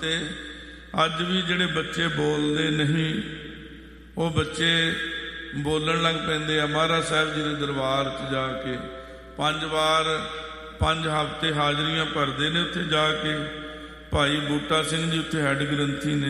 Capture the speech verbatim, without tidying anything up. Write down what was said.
ਦਿੱਤੇ। ਅੱਜ ਵੀ ਜਿਹੜੇ ਬੱਚੇ ਬੋਲਦੇ ਨਹੀਂ ਉਹ ਬੱਚੇ ਬੋਲਣ ਲੱਗ ਪੈਂਦੇ ਆ। ਮਹਾਰਾਜ ਸਾਹਿਬ ਜੀ ਦੇ ਦਰਬਾਰ 'ਚ ਜਾ ਕੇ ਪੰਜ ਵਾਰ ਪੰਜ ਹਫ਼ਤੇ ਹਾਜ਼ਰੀਆਂ ਭਰਦੇ ਨੇ। ਉੱਥੇ ਜਾ ਕੇ ਭਾਈ ਬੂਟਾ ਸਿੰਘ ਜੀ ਉੱਥੇ ਹੈੱਡ ਗ੍ਰੰਥੀ ਨੇ,